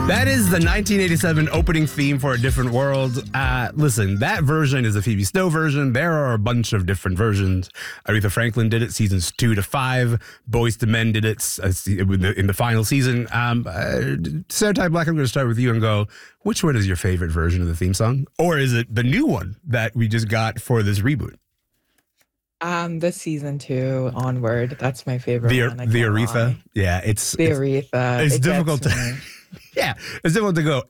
That is the 1987 opening theme for A Different World. Listen, that version is the Phoebe Snow version. There are a bunch of different versions. Aretha Franklin did it seasons 2 to 5. Boyz II Men did it in the final season. Sarah Ty Black, I'm going to start with you and go, which one is your favorite version of the theme song? Or is it the new one that we just got for this reboot? The season 2 onward. That's my favorite one. The Aretha. Yeah, the Aretha. It's difficult to... Yeah, it's difficult to go